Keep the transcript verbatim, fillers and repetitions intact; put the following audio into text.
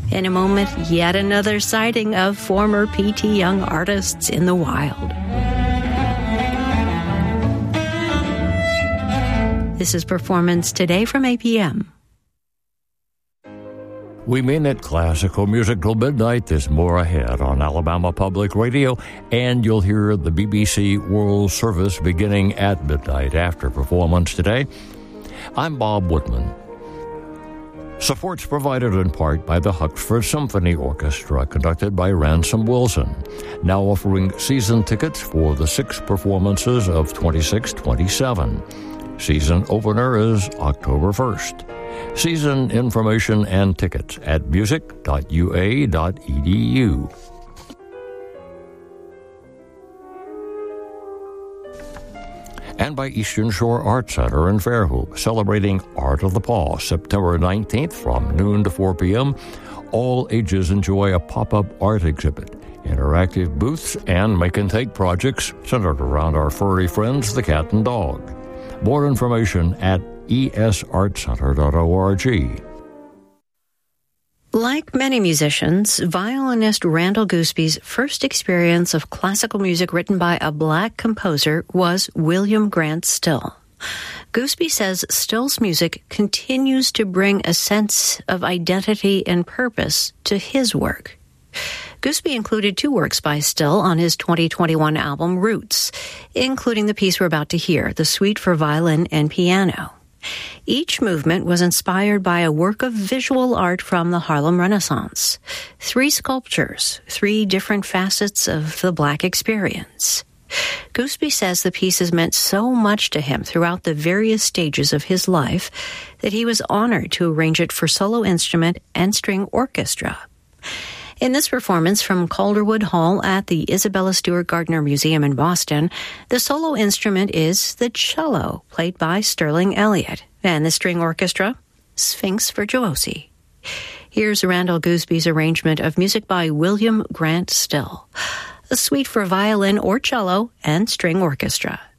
In a moment, yet another sighting of former P T Young artists in the wild. This is Performance Today from A P M. We mean it, classical music till midnight. There's more ahead on Alabama Public Radio, and you'll hear the B B C World Service beginning at midnight after Performance Today. I'm Bob Woodman. Support's provided in part by the Huxford Symphony Orchestra, conducted by Ransom Wilson, now offering season tickets for the six performances of twenty-six twenty-seven. Season opener is October first. Season information and tickets at music dot u a dot e d u. And by Eastern Shore Art Center in Fairhope, celebrating Art of the Paw, September nineteenth from noon to four p.m. All ages enjoy a pop-up art exhibit, interactive booths, and make-and-take projects centered around our furry friends, the cat and dog. More information at e s art center dot org. Like many musicians, violinist Randall Goosby's first experience of classical music written by a black composer was William Grant Still. Goosby says Still's music continues to bring a sense of identity and purpose to his work. Goosby included two works by Still on his twenty twenty-one album Roots, including the piece we're about to hear, the Suite for Violin and Piano. Each movement was inspired by a work of visual art from the Harlem Renaissance. Three sculptures, three different facets of the Black experience. Goosby says the pieces meant so much to him throughout the various stages of his life that he was honored to arrange it for solo instrument and string orchestra. In this performance from Calderwood Hall at the Isabella Stewart Gardner Museum in Boston, the solo instrument is the cello, played by Sterling Elliott, and the string orchestra, Sphinx Virtuosi. Here's Randall Goosby's arrangement of music by William Grant Still, a suite for violin or cello and string orchestra.